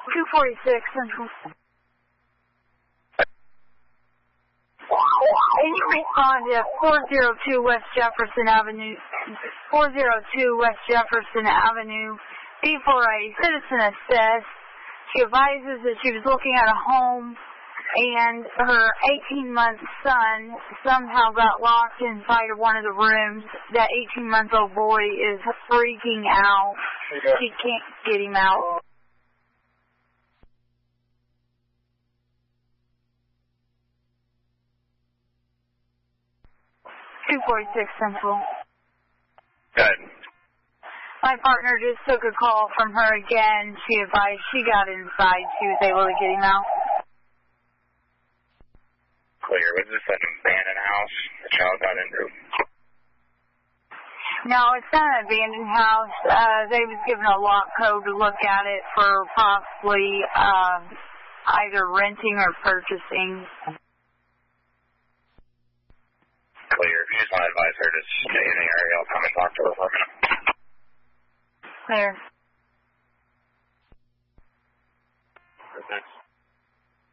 246 Central. Can you respond to 402 West Jefferson Avenue, 402 West Jefferson Avenue, B4A, citizen assessed. She advises that she was looking at a home and her 18-month son somehow got locked inside of one of the rooms. That 18-month-old boy is freaking out. She can't get him out. .246 Central. Good. My partner just took a call from her again. She advised she got inside. She was able to get him out. Clear. Was this an abandoned house the child got into? No, it's not an abandoned house. They was given a lock code to look at it for possibly either renting or purchasing. Clear. If you just want to advise her to stay in the area, I'll come and talk to her for a minute. Clear.